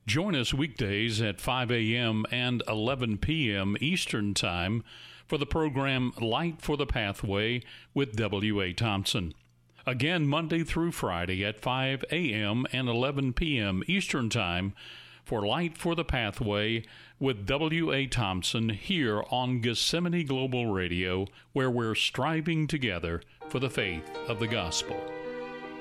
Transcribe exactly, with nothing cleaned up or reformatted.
Join us weekdays at five a.m. and eleven p.m. Eastern Time for the program Light for the Pathway with W A. Thompson. Again, Monday through Friday at five a.m. and eleven p.m. Eastern Time for Light for the Pathway with W A. Thompson here on Gethsemane Global Radio, where we're striving together for the faith of the gospel.